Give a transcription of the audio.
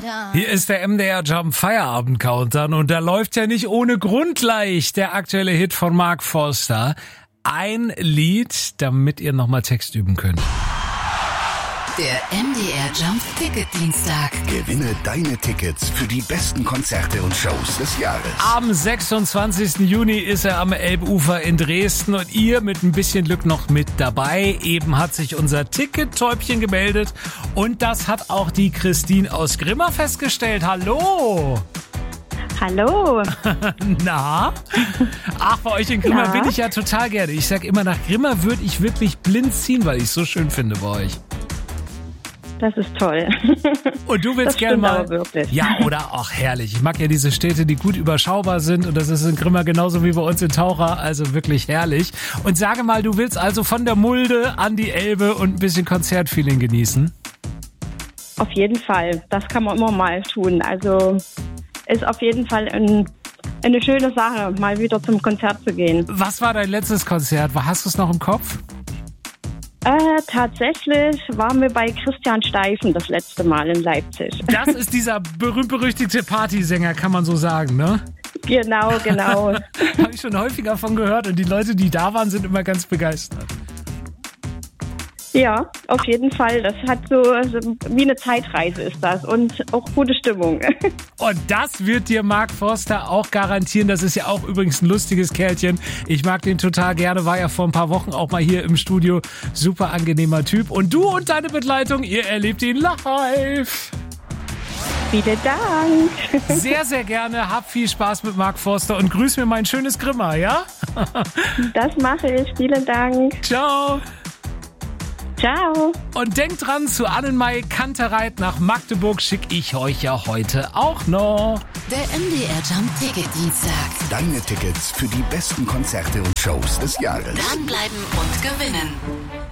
Hier ist der MDR Jump Feierabend Countdown und da läuft ja nicht ohne Grund gleich der aktuelle Hit von Mark Forster. Ein Lied, damit ihr nochmal Text üben könnt. Der MDR Jump Ticket Dienstag. Gewinne deine Tickets für die besten Konzerte und Shows des Jahres. Am 26. Juni ist er am Elbufer in Dresden und ihr mit ein bisschen Glück noch mit dabei. Eben hat sich unser Ticket-Täubchen gemeldet und das hat auch die Christine aus Grimma festgestellt. Hallo! Hallo. Na? Ach, bei euch in Grimma bin ich ja total gerne. Ich sag immer, nach Grimma würde ich wirklich blind ziehen, weil ich es so schön finde bei euch. Das ist toll. Und du willst gerne mal... Wirklich. Ja, oder auch herrlich. Ich mag ja diese Städte, die gut überschaubar sind und das ist in Grimma genauso wie bei uns in Taucher, also wirklich herrlich. Und sage mal, du willst also von der Mulde an die Elbe und ein bisschen Konzertfeeling genießen? Auf jeden Fall. Das kann man immer mal tun. Also ist auf jeden Fall eine schöne Sache, mal wieder zum Konzert zu gehen. Was war dein letztes Konzert? Hast du es noch im Kopf? Tatsächlich waren wir bei Christian Steifen das letzte Mal in Leipzig. Das ist dieser berühmt-berüchtigte Partysänger, kann man so sagen, ne? Genau. Habe ich schon häufiger von gehört und die Leute, die da waren, sind immer ganz begeistert. Ja, auf jeden Fall. Das hat so wie eine Zeitreise ist das und auch gute Stimmung. Und das wird dir Mark Forster auch garantieren. Das ist ja auch übrigens ein lustiges Kerlchen. Ich mag den total gerne, war ja vor ein paar Wochen auch mal hier im Studio. Super angenehmer Typ. Und du und deine Begleitung, ihr erlebt ihn live. Vielen Dank. Sehr, sehr gerne. Hab viel Spaß mit Mark Forster und grüß mir mein schönes Grimma, ja? Das mache ich. Vielen Dank. Ciao. Ciao. Und denkt dran, zu Annenmai Kantereit nach Magdeburg schicke ich euch ja heute auch noch. Der MDR Jump Ticket Dienstag. Deine Tickets für die besten Konzerte und Shows des Jahres. Dranbleiben und gewinnen.